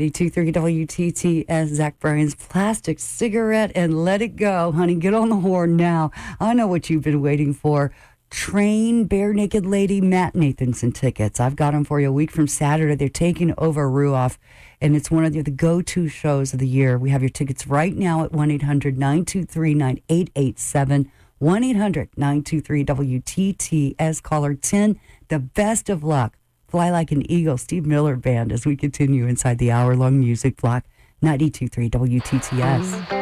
92.3 WTTS, Zach Bryan's Plastic Cigarette, and let it go. Honey, get on the horn now. I know what you've been waiting for. Train Bare Naked Lady Matt Nathanson tickets. I've got them for you a week from Saturday. They're taking over Ruoff, and it's one of the go-to shows of the year. We have your tickets right now at 1-800-923-9887. 1-800-923-WTTS. Caller 10. The best of luck. Fly Like an Eagle, Steve Miller Band, as we continue inside the hour-long music block. 92.3 WTTS.